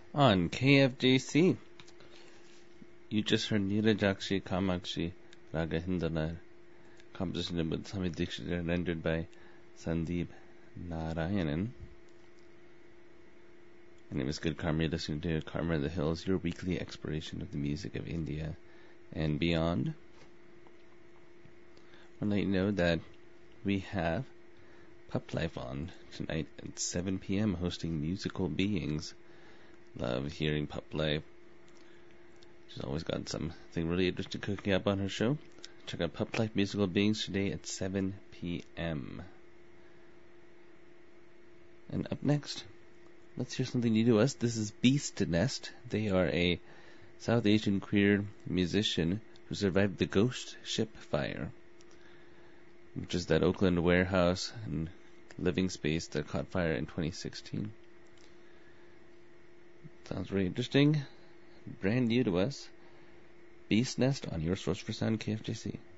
On KFJC, you just heard Neera Jakshi Kamakshi Raga Hindana, composition with Sami Dixit rendered by Sandeep Narayanan. My name is Good Karma. You're listening to Karma of the Hills, your weekly exploration of the music of India and beyond. I want to let you know that we have Pup Life on tonight at 7 p.m. hosting Musical Beings. Love hearing Pup Life. She's always got something really interesting cooking up on her show. Check out Pup Life Musical Beings today at 7 p.m. And up next, let's hear something new to us. This is Beast Nest. They are a South Asian queer musician who survived the ghost ship fire, which is that Oakland warehouse and living space that caught fire in 2016. Sounds really interesting. Brand new to us. Beast Nest on your source for sound, KFJC.